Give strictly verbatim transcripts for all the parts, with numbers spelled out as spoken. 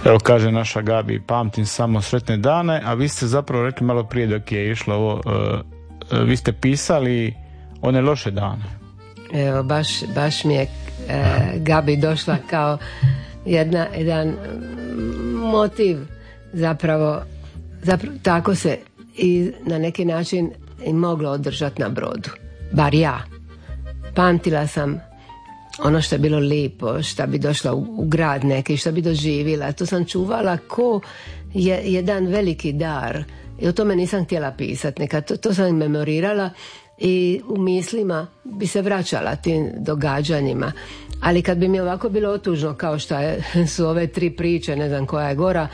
Evo kaže naša Gabi, pamtim samo sretne dane, a vi ste zapravo rekli malo prije dok je išlo ovo, uh, uh, vi ste pisali one loše dane. Evo, baš, baš mi je uh, Gabi došla kao jedna, jedan motiv zapravo, zapravo tako se i na neki način i moglo održati na brodu. Bar ja. Pamtila sam ono što je bilo lipo, što bi došla u, u grad neki, što bi doživjela. To sam čuvala ko je jedan veliki dar. I o tome nisam htjela pisati. Nekad to, to sam memorirala i u mislima bi se vraćala tim događanjima. Ali kad bi mi ovako bilo otužno kao što je, su ove tri priče, ne znam koja je gora,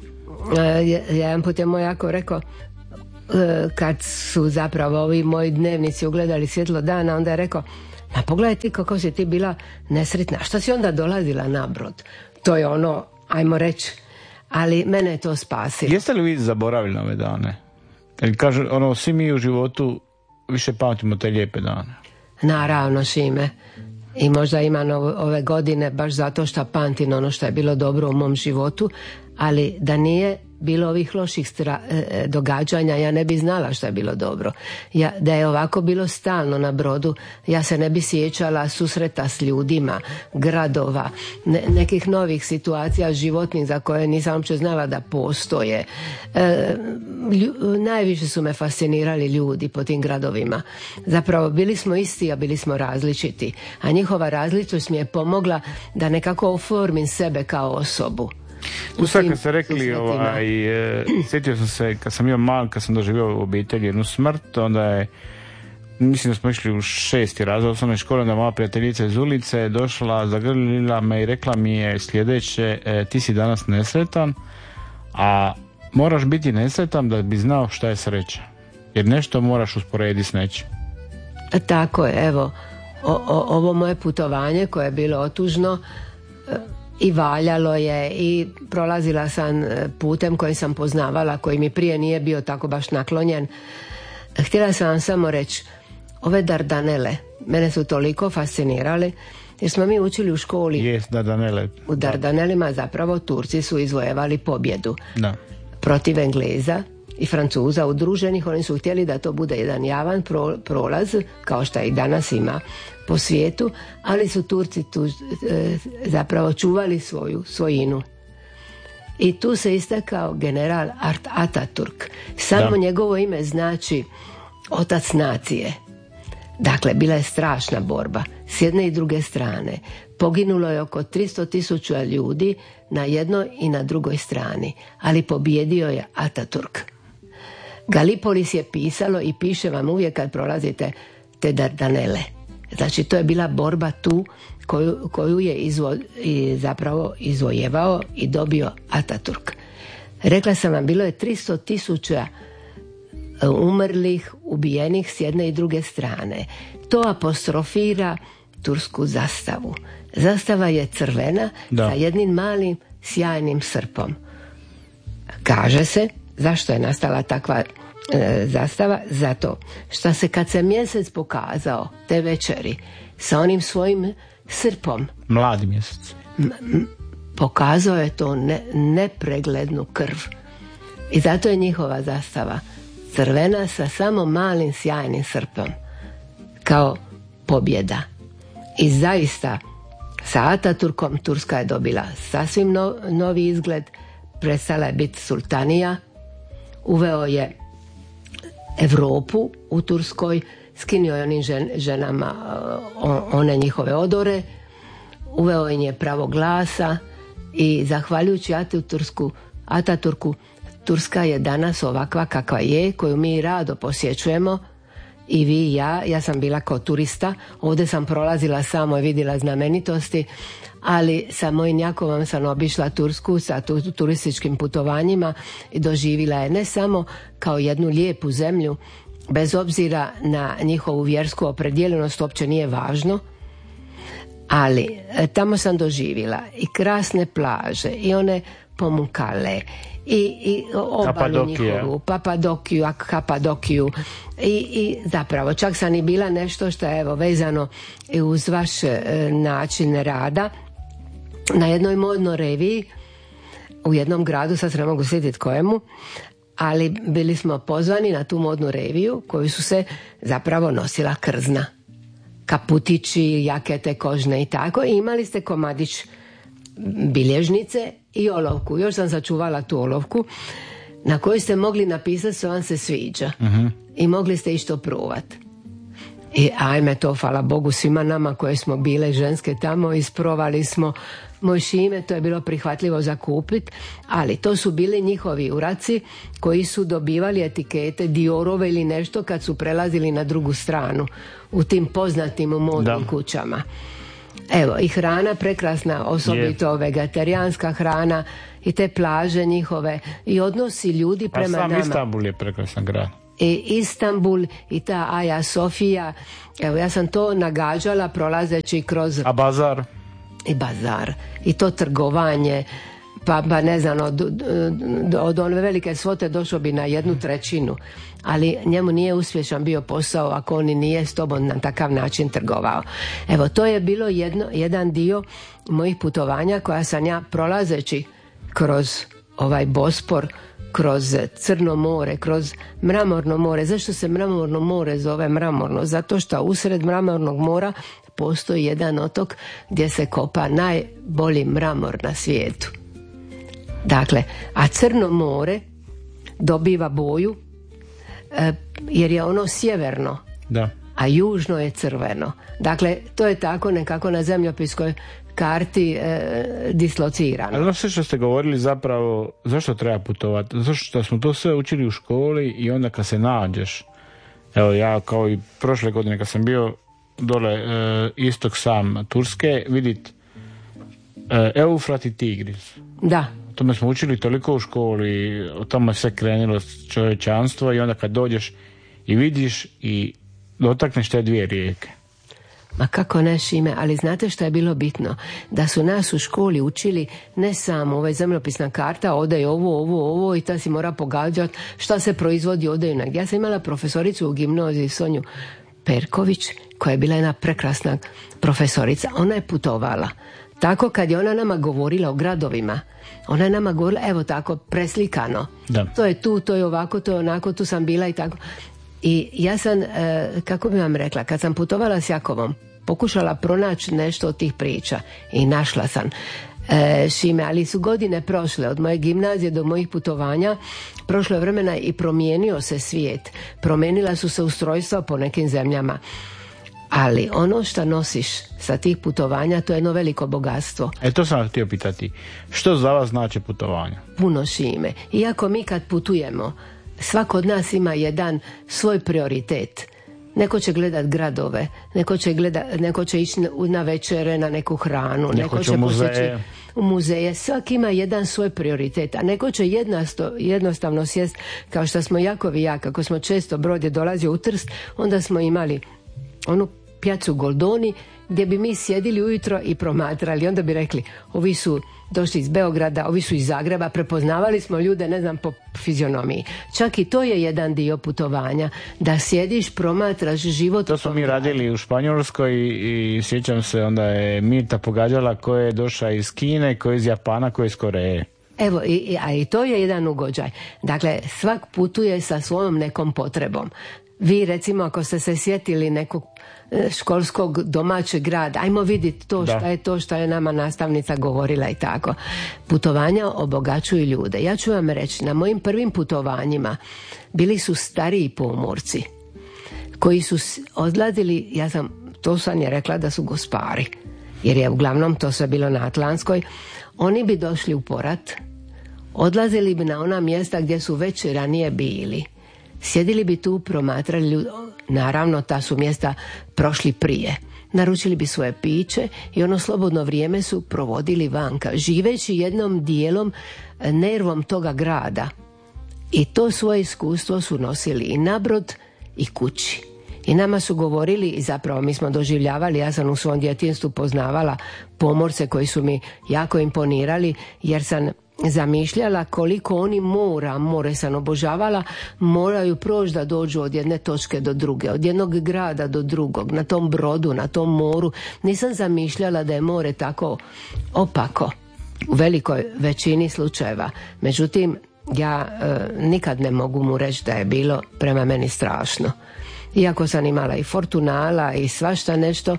jedan put je moj jako rekao, kad su zapravo ovi moji dnevnici ugledali svjetlo dana, onda je rekao, ma pogledaj ti kako si ti bila nesretna, što si onda dolazila na brod? To je ono, ajmo reći, ali mene je to spasilo. Jeste li vi zaboravili ove dane? Jer kaže, ono, svi mi u životu više pamtimo te lijepe dane. Naravno, Šime. I možda imam ove godine baš zato što pamtim ono što je bilo dobro u mom životu, ali da nije bilo ovih loših stra- događanja, ja ne bi znala što je bilo dobro. Ja, da je ovako bilo stalno na brodu, ja se ne bi sjećala susreta s ljudima, gradova, ne, nekih novih situacija životnih za koje nisam uopće znala da postoje. E, lju, najviše su me fascinirali ljudi po tim gradovima. Zapravo bili smo isti, a bili smo različiti. A njihova različitost mi je pomogla da nekako oformim sebe kao osobu. Tu sad kad ste rekli, ovaj, e, sjetio sam se kad sam bio mal, kad sam doživio u obitelji jednu smrt, onda je, mislim da smo išli u šesti razred osnovne škole, da moja prijateljica iz ulice je došla, zagrlila me i rekla mi je sljedeće, e, ti si danas nesretan, a moraš biti nesretan da bi znao šta je sreća, jer nešto moraš usporediti s nečim. Tako je, evo, o, o, ovo moje putovanje koje je bilo otužno, i valjalo je i prolazila sam putem koji sam poznavala, koji mi prije nije bio tako baš naklonjen. Htjela sam vam samo reći, ove Dardanele mene su toliko fascinirale, jer smo mi učili u školi. Yes, Dardanele. U Dardanelima zapravo Turci su izvojevali pobjedu. Da. Protiv Engleza i Francuza udruženih. Oni su htjeli da to bude jedan javan pro, prolaz, kao što i danas ima po svijetu, ali su Turci tu e, zapravo čuvali svoju svojinu. I tu se istakao general Ataturk. Samo da. Njegovo ime znači otac nacije. Dakle, bila je strašna borba s jedne i druge strane. Poginulo je oko tristo tisuća ljudi na jednoj i na drugoj strani, ali pobijedio je Ataturk. Galipolis je pisalo i piše vam uvijek kad prolazite te Dardanele. Znači, to je bila borba tu koju, koju je izvo, i zapravo izvojevao i dobio Ataturk. Rekla sam vam, bilo je tristo tisuća umrlih, ubijenih s jedne i druge strane. To apostrofira tursku zastavu. Zastava je crvena, da, sa jednim malim sjajnim srpom. Kaže se, zašto je nastala takva e, zastava? Zato što se kad se mjesec pokazao te večeri sa onim svojim srpom, mladi mjesec, m- m- pokazao je to ne, nepreglednu krv. I zato je njihova zastava crvena sa samo malim sjajnim srpom, kao pobjeda. I zaista sa Ataturkom Turska je dobila sasvim no, novi izgled, prestala je biti sultanija, uveo je Europu u Turskoj, skinuo je onim žen, ženama one njihove odore, uveo im je pravo glasa i zahvaljujući Ataturku, Ataturku Turska je danas ovakva kakva je, koju mi rado posjećujemo, i vi i ja. Ja sam bila kao turista, ovdje sam prolazila samo i vidjela znamenitosti, ali sa mojim Jakovom sam obišla Tursku sa tu, turističkim putovanjima i doživjela je ne samo kao jednu lijepu zemlju, bez obzira na njihovu vjersku opredjeljenost, uopće nije važno, ali tamo sam doživjela i krasne plaže i one Pomukale i, i obalu njihovu, Papadokiju, Kapadokiju i, i zapravo čak sam i bila nešto što je evo vezano i uz vaš e, način rada na jednoj modnoj reviji u jednom gradu, sad se ne mogu sjetiti kojemu, ali bili smo pozvani na tu modnu reviju koju su se zapravo nosila krzna. Kaputići, jakete kožne i tako. I imali ste komadić bilježnice i olovku. Još sam sačuvala tu olovku na kojoj ste mogli napisati što vam se sviđa. Uh-huh. I mogli ste išto provat. I ajme to, hvala Bogu, svima nama koje smo bile ženske tamo, isprovali smo moj Šime, to je bilo prihvatljivo za kupit, ali to su bili njihovi uraci koji su dobivali etikete Diorove ili nešto kad su prelazili na drugu stranu u tim poznatim modnim kućama. Evo, i hrana prekrasna, osobito yeah. vegetarijanska hrana i te plaže njihove i odnosi ljudi prema nama. A sam Istanbul je prekrasan grad. I Istanbul i ta Aja Sofija, evo ja sam to nagađala prolazeći kroz... A bazar? I bazar. I to trgovanje, pa, pa ne znam, od, od one velike svote došlo bi na jednu trećinu, ali njemu nije uspješan bio posao ako on nije s tobom na takav način trgovao. Evo, to je bilo jedno, jedan dio mojih putovanja koja sam ja prolazeći kroz ovaj Bospor, kroz Crno more, kroz Mramorno more. Zašto se Mramorno more zove mramorno? Zato što usred Mramornog mora postoji jedan otok gdje se kopa najbolji mramor na svijetu. Dakle, a Crno more dobiva boju e, jer je ono sjeverno, da. A južno je crveno. Dakle, to je tako nekako na zemljopiskoj karti e, dislocirano. Ali sve što ste govorili zapravo, zašto treba putovati? Zato što smo to sve učili u školi i onda kad se nađeš, evo ja kao i prošle godine kad sam bio dole e, istok sam Turske, vidit e, Eufrat i Tigris. Da. O tome smo učili toliko u školi, o tome sve krenilo čovječanstvo i onda kad dođeš i vidiš i dotakneš te dvije rijeke. Ma kako ne, Šime, ali znate što je bilo bitno? Da su nas u školi učili ne samo ovaj zemljopisna karta, ovdje je ovo, ovo, ovo i ta si mora pogađati šta se proizvodi ovdje i negdje. Ja sam imala profesoricu u gimnaziji, Sonju Perković, koja je bila jedna prekrasna profesorica. Ona je putovala. Tako kad je ona nama govorila o gradovima, ona je nama govorila, evo tako, preslikano. Da. To je tu, to je ovako, to je onako, tu sam bila i tako. I ja sam, e, kako bi vam rekla, kad sam putovala s Jakovom, pokušala pronaći nešto od tih priča i našla sam. E, Šime, ali su godine prošle, od moje gimnazije do mojih putovanja, prošlo je vremena i promijenio se svijet. Promijenila su se ustrojstva po nekim zemljama. Ali ono što nosiš sa tih putovanja, to je jedno veliko bogatstvo. E to sam htio pitati. Što za vas znači putovanja? Puno, Šime. Iako mi kad putujemo, svako od nas ima jedan svoj prioritet. Neko će gledat gradove, neko će, gleda, neko će ići na večere, na neku hranu, neko, neko će posjeći u muzeje. Svaki ima jedan svoj prioritet, a neko će jednostavno, jednostavno sjest, kao što smo Jakovi i ja, kako smo često brod je dolazio u Trst, onda smo imali onu pjacu Goldoni gdje bi mi sjedili ujutro i promatrali. Onda bi rekli, ovi su došli iz Beograda, ovi su iz Zagreba, prepoznavali smo ljude, ne znam, po fizionomiji. Čak i to je jedan dio putovanja, da sjediš, promatraš život. To smo mi radili u Španjolskoj i, i sjećam se, onda je Mirta pogađala ko je došla iz Kine, ko je iz Japana, ko je iz Koreje. Evo, i, a i to je jedan ugođaj. Dakle, svak putuje sa svojom nekom potrebom. Vi recimo ako ste se sjetili nekog školskog domaćeg grada, ajmo vidjeti to šta je to što je nama nastavnica govorila i tako. Putovanja obogaćuju ljude. Ja ću vam reći, na mojim prvim putovanjima bili su stariji pomorci koji su odlazili, ja sam, to sam je rekla da su gospari, jer je uglavnom to sve bilo na Atlantskoj. Oni bi došli u porat, odlazili bi na ona mjesta gdje su već ranije bili. Sjedili bi tu, promatrali ljudi, naravno ta su mjesta prošli prije. Naručili bi svoje piće i ono slobodno vrijeme su provodili vanka, živeći jednom dijelom, nervom toga grada. I to svoje iskustvo su nosili i na brod i kući. I nama su govorili, i zapravo mi smo doživljavali, ja sam u svom djetinjstvu poznavala pomorce koji su mi jako imponirali, jer sam zamišljala koliko oni mora, more sam obožavala, moraju proći da dođu od jedne točke do druge, od jednog grada do drugog, na tom brodu, na tom moru. Nisam zamišljala da je more tako opako. u velikoj većini slučajeva. Međutim, ja e, nikad ne mogu mu reći da je bilo prema meni strašno. Iako sam imala i fortunala i svašta nešto,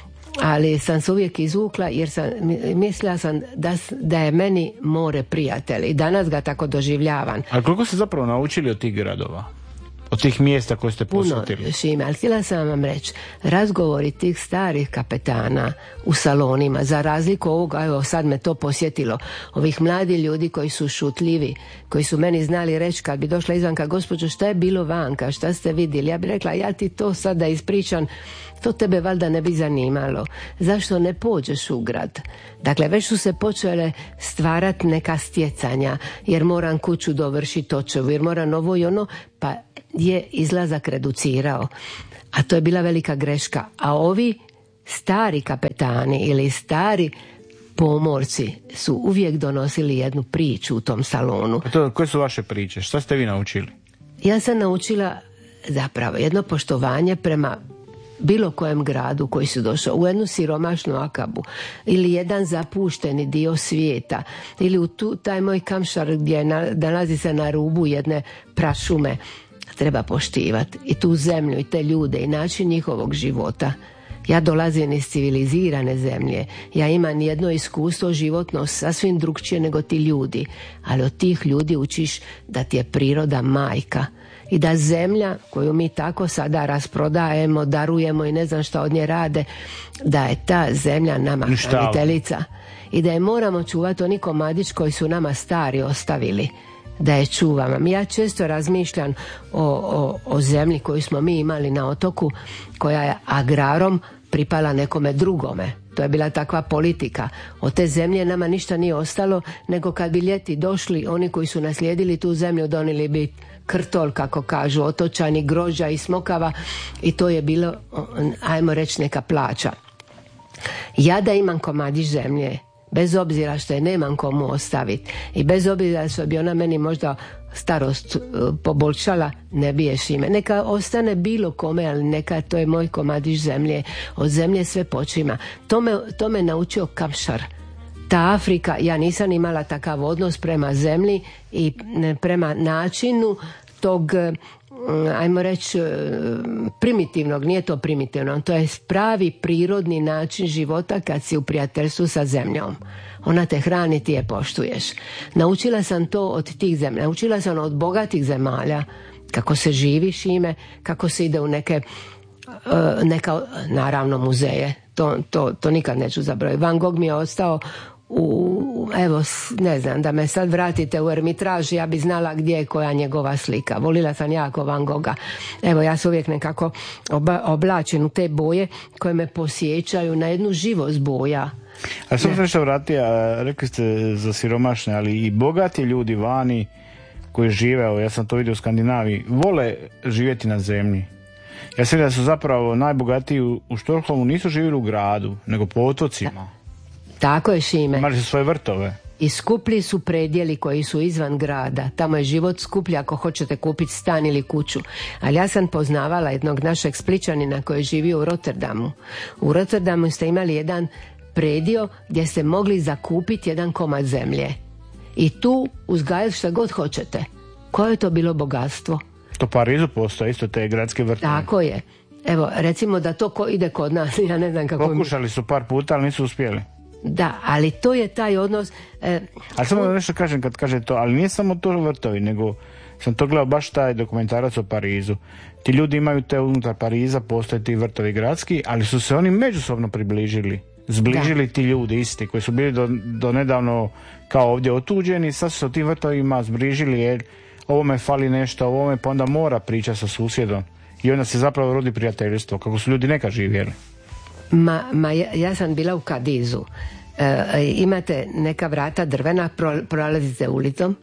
ali sam se uvijek izvukla jer sam, mislila sam da, da je meni more prijatelj i danas ga tako doživljavam. A koliko ste zapravo naučili od tih gradova? Od tih mjesta koje ste posjetili? Puno, Šime, ali htjela sam vam reći, razgovori tih starih kapetana u salonima, za razliku ovoga, evo sad me to posjetilo, ovih mladi ljudi koji su šutljivi, koji su meni znali reći kad bi došla izvanka, gospođo, šta je bilo vanka, šta ste vidjeli? Ja bi rekla, ja ti to sad da ispričam, to tebe valjda ne bi zanimalo. Zašto ne pođeš u grad? Dakle, već su se počele stvarati neka stjecanja, jer moram kuću dovršiti očevu, jer moram ovo i ono, pa je izlazak reducirao. A to je bila velika greška. A ovi stari kapetani ili stari pomorci su uvijek donosili jednu priču u tom salonu. A to, koje su vaše priče? Šta ste vi naučili? Ja sam naučila zapravo jedno poštovanje prema bilo kojem gradu koji su došao, u jednu siromašnu Akabu ili jedan zapušteni dio svijeta ili u tu, taj moj Kamšar gdje na, nalazi se na rubu jedne prašume, treba poštivati i tu zemlju i te ljude i način njihovog života. Ja dolazim iz civilizirane zemlje, ja imam jedno iskustvo životno sasvim drugčije nego ti ljudi, ali od tih ljudi učiš da ti je priroda majka i da zemlja koju mi tako sada rasprodajemo, darujemo i ne znam šta od nje rade, da je ta zemlja nama hraniteljica i da je moramo čuvati oni komadić koji su nama stari ostavili, da je čuvamo. Ja često razmišljam o, o, o zemlji koju smo mi imali na otoku, koja je agrarom pripala nekome drugome. To je bila takva politika. Od te zemlje nama ništa nije ostalo, nego kad bi ljeti došli, oni koji su naslijedili tu zemlju donijeli bi krtol, kako kažu otočani, grožđa i smokava i to je bilo, ajmo reći, neka plaća. Ja da imam komadić zemlje, bez obzira što je nemam komu ostaviti i bez obzira što bi ona meni možda starost poboljšala, ne biješ ime. Neka ostane bilo kome, ali neka to je moj komadić zemlje. Od zemlje sve počima. To me, to me naučio Kamšar. Ta Afrika, ja nisam imala takav odnos prema zemlji i prema načinu tog, ajmo reći, primitivnog, nije to primitivno, to je pravi prirodni način života kad si u prijateljstvu sa zemljom. Ona te hrani, ti je poštuješ. Naučila sam to od tih zemlja, naučila sam od bogatih zemalja kako se živi, Šime, kako se ide u neke, neka, naravno, muzeje. To, to, to nikad neću zaboraviti. Van Gogh mi je ostao u, evo, ne znam, da me sad vratite u Ermitraž, ja bi znala gdje je koja njegova slika. Volila sam jako Van Gogha. Evo, ja se uvijek nekako oba, oblačim u te boje koje me posjećaju na jednu živost boja. A sam se nešto vratio, rekli ste za siromašne, ali i bogati ljudi vani koji žive, evo, ja sam to vidio u Skandinaviji, vole živjeti na zemlji. Ja sam vidio da su zapravo najbogatiji u, u Štokholmu nisu živjeli u gradu, nego po otocima. Tako je, Šime. Imali su svoje vrtove. I skuplji su predjeli koji su izvan grada. Tamo je život skuplji ako hoćete kupiti stan ili kuću. Ali ja sam poznavala jednog našeg Splićanina koji je živio u Rotterdamu. U Rotterdamu ste imali jedan predio gdje ste mogli zakupiti jedan komad zemlje. I tu uzgajati šta god hoćete. Koje je to bilo bogatstvo? To u Parizu postoje isto te gradske vrtove. Tako je. Evo, recimo da to ko ide kod nas, ja ne znam kako... Pokušali su par puta, ali nisu uspjeli. Da, ali to je taj odnos... Eh, ali samo nešto kažem kad kaže to, ali nije samo to vrtovi, nego sam to gledao baš taj dokumentarac o Parizu. Ti ljudi imaju te unutar Pariza, postoje ti vrtovi gradski, ali su se oni međusobno približili. Zbližili da. Ti ljudi isti koji su bili do, do nedavno kao ovdje otuđeni, sad su se u tim vrtovima zbližili jer ovome fali nešto, ovome pa onda mora priča sa susjedom i onda se zapravo rodi prijateljstvo, kako su ljudi nekad živjeli. Ma, ma ja, ja sam bila u Kadizu. E, imate neka vrata drvena, pro, prolazite ulicom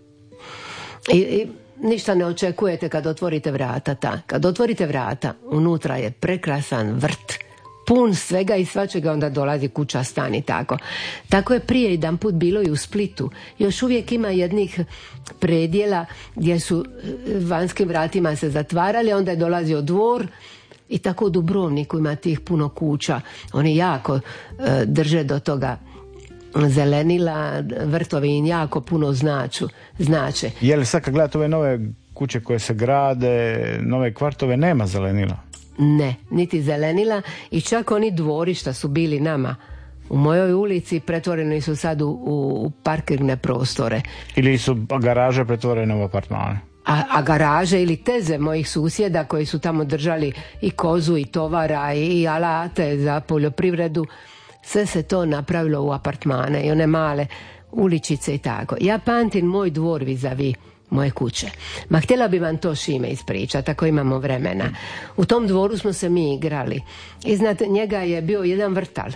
i, i ništa ne očekujete kad otvorite vrata. Ta. Kad otvorite vrata, unutra je prekrasan vrt, pun svega i svačega, onda dolazi kuća, stan i tako. Tako je prije jedan put bilo i u Splitu. Još uvijek ima jednih predjela gdje su vanjskim vratima se zatvarali, onda je dolazio dvor. I tako u Dubrovniku ima tih puno kuća. Oni jako e, drže do toga zelenila, vrtovi im jako puno značu, znače. Je li sad kad gledate ove nove kuće koje se grade, nove kvartove, nema zelenila? Ne, niti zelenila i čak oni dvori što su bili nama u mojoj ulici pretvoreni su sad u, u, u parkirne prostore. Ili su garaže pretvorene u apartmane? A, a garaže ili teze mojih susjeda koji su tamo držali i kozu i tovara i, i alate za poljoprivredu, sve se to napravilo u apartmane i one male uličice i tako. Ja pamtim moj dvor vis-a-vis moje kuće. Ma htjela bi vam to Šime ispričati ako imamo vremena. U tom dvoru smo se mi igrali. Iznad njega je bio jedan vrtal.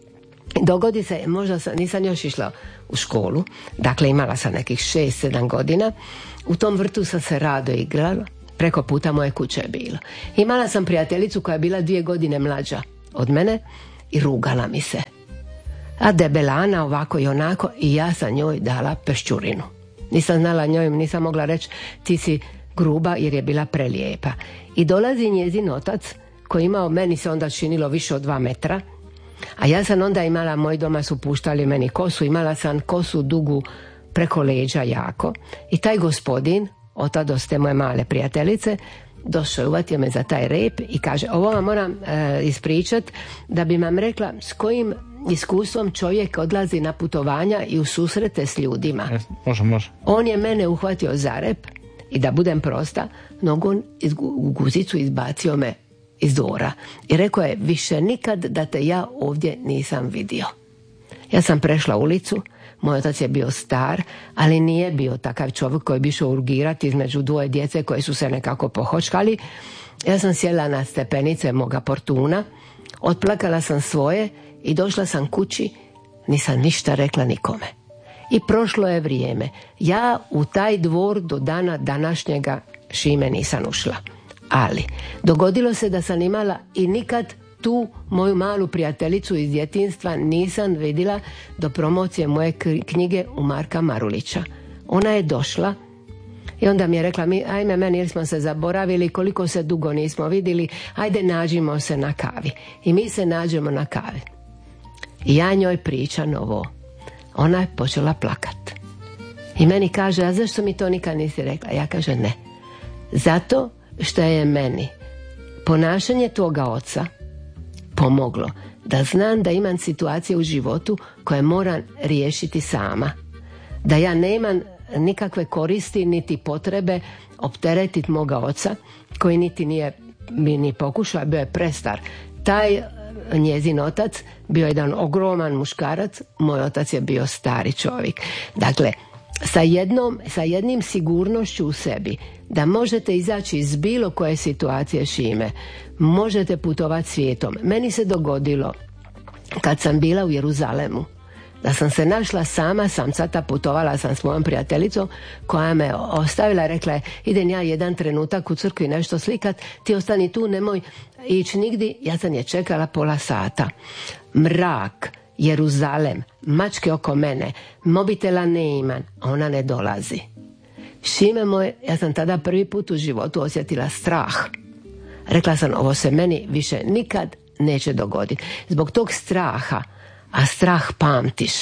Dogodi se, možda sam, nisam još išla u školu, dakle imala sam nekih šest, sedam godina. U tom vrtu sam se rado igrala, preko puta moje kuće je bilo. Imala sam prijateljicu koja je bila dvije godine mlađa od mene i rugala mi se. A debelana ovako i onako i ja sam njoj dala peščurinu. Nisam znala njoj, nisam mogla reći ti si gruba jer je bila prelijepa. I dolazi njezin otac koji imao, meni se onda činilo više od dva metra, a ja sam onda imala, moji doma su puštali meni kosu, imala sam kosu dugu preko leđa jako i taj gospodin, otac te moje male prijateljice, došao, uvatio me za taj rep i kaže, ovo vam moram e, ispričat da bi vam rekla s kojim iskustvom čovjek odlazi na putovanja i u susrete s ljudima. Može, može. On je mene uhvatio za rep i da budem prosta, nogom u guzicu izbacio me iz dvora i rekao je, više nikad da te ja ovdje nisam vidio. Ja sam prešla ulicu, moj otac je bio star, ali nije bio takav čovjek koji bi išao urgirati između dvoje djece koje su se nekako pohočkali. Ja sam sjela na stepenice moga portuna, otplakala sam svoje i došla sam kući, nisam ništa rekla nikome. I prošlo je vrijeme. Ja u taj dvor do dana današnjega Šime nisam ušla. Ali dogodilo se da sam imala i nikad tu moju malu prijateljicu iz djetinjstva nisam vidjela do promocije moje knjige u Marka Marulića. Ona je došla i onda mi je rekla, mi, ajme meni jer smo se zaboravili, koliko se dugo nismo vidjeli, ajde nađimo se na kavi. I mi se nađemo na kavi. I ja njoj pričam ovo. Ona je počela plakat. I meni kaže, a zašto mi to nikad nisi rekla? Ja kažem, ne. Zato što je meni ponašanje tvoga oca pomoglo da znam da imam situacije u životu koje moram riješiti sama. Da ja nemam nikakve koristi niti potrebe opteretiti moga oca koji niti nije mi ni pokušao, bio je prestar. Taj njezin otac bio jedan ogroman muškarac, moj otac je bio stari čovjek. Dakle, sa jednom, sa jednim sigurnošću u sebi da možete izaći iz bilo koje situacije Šime, možete putovati svijetom. Meni se dogodilo kad sam bila u Jeruzalemu da sam se našla sama samcata, putovala sam s mojom prijateljicom koja me ostavila, rekla je, idem ja jedan trenutak u crkvi nešto slikat, ti ostani tu, nemoj ići nigdje. Ja sam je čekala pola sata. Mrak, Jeruzalem, mačke oko mene, mobitela ne imam, a ona ne dolazi. Šime moj, ja sam tada prvi put u životu osjetila strah. Rekla sam, ovo se meni više nikad neće dogoditi. Zbog tog straha, a strah pamtiš,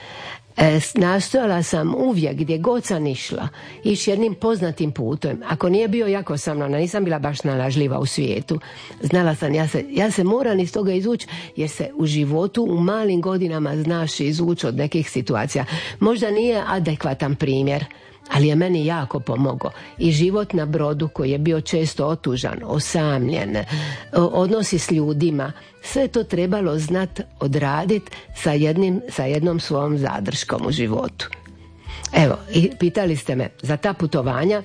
e, nastojala sam uvijek gdje god sam išla ići jednim poznatim putem. Ako nije bio jako sa mnom, nisam bila baš nalažljiva u svijetu, znala sam, ja se, ja se moram iz toga izvući, jer se u životu u malim godinama znaš izvući od nekih situacija. Možda nije adekvatan primjer, ali je meni jako pomogao. I život na brodu koji je bio često otužan, osamljen, odnosi s ljudima, sve to trebalo znat odraditi sa, jednim, sa jednom svojom zadrškom u životu. Evo, i pitali ste me za ta putovanja,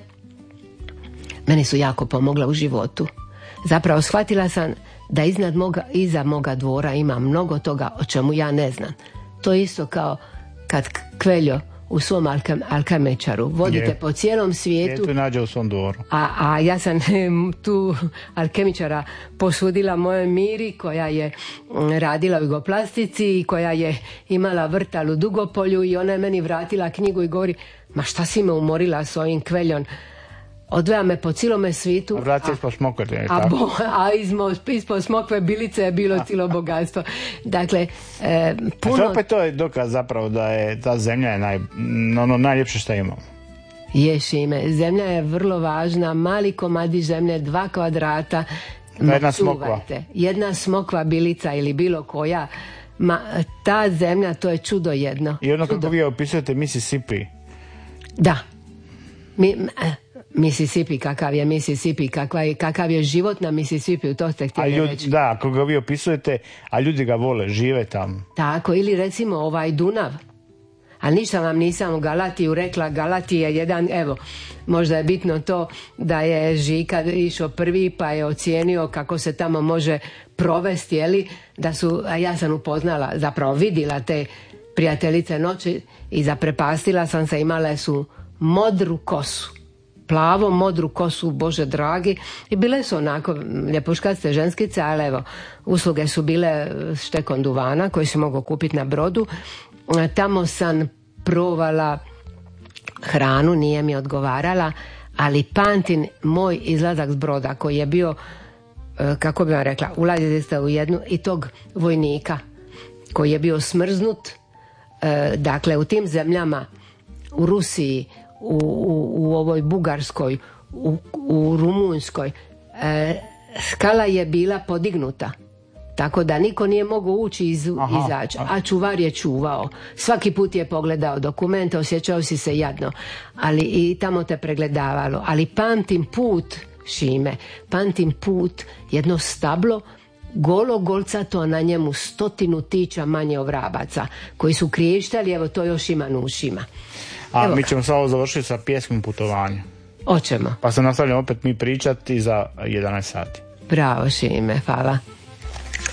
meni su jako pomogla u životu. Zapravo shvatila sam da iznad moga, iza moga dvora ima mnogo toga o čemu ja ne znam. To je isto kao kad Kveljo u svom alkem, alkemečaru vodite je, po cijelom svijetu. Je tu nađe u svom dvoru. A, a ja sam tu alkemičara posudila mojoj Miri koja je radila u Jugoplastici i koja je imala vrtal u Dugopolju i ona je meni vratila knjigu i govori, ma šta si me umorila s ovim Kveljom? odvaja me po cijelome svitu. A vrat se ispod smokve. A, bo, a ispod, ispod smokve bilice je bilo cijelo bogatstvo. Dakle, e, puno... A opet to je dokaz zapravo da je ta zemlja je naj, ono najljepše što imamo. Je, Šime, zemlja je vrlo važna, mali komadi zemlje, dva kvadrata. Jedna smokva. Jedna smokva bilica ili bilo koja. Ma, ta zemlja, to je čudo jedno. I ono čudo. kako vi opisujete Mississippi. Da. Mi, Mississippi, kakav je Mississippi, kakav je, kakav je život na Mississippi, to ste htjeli ljud, reći. Da, ako ga vi opisujete, a ljudi ga vole, žive tamo. Tako, ili recimo ovaj Dunav. A ništa vam nisam u Galatiju rekla. Galatija je jedan, evo, možda je bitno to da je Žika išao prvi pa je ocijenio kako se tamo može provesti, jeli, da su, a ja sam upoznala, zapravo vidjela te prijateljice noći i zaprepastila sam se, imale su modru kosu. Plavo, modru kosu, Bože dragi, i bile su onako ljepuškaste ženskice, ali evo, usluge su bile štekom duvana koji se mogu kupiti na brodu. Tamo sam provala hranu, nije mi odgovarala, ali pamtim moj izlazak s broda koji je bio, kako bi vam rekla, ulazili ste u jednu i tog vojnika koji je bio smrznut, dakle u tim zemljama, u Rusiji, u, u, u ovoj Bugarskoj, u, u Rumunjskoj, skala je bila podignuta. Tako da niko nije mogao ući iz, izaći, a čuvar je čuvao. Svaki put je pogledao dokumente, osjećao si se jadno, ali i tamo te pregledavalo. Ali pamtim put, Šime, pamtim put, jedno stablo, golo golcato, na njemu stotinu tića manje od vrabaca, koji su kriještali, evo to još ima na ušima. A evo mi ka. ćemo samo završiti sa pjesmom Putovanje. Hoćemo. Pa se nastavljamo opet mi pričati za jedanaest sati. Bravo, Šime, hvala.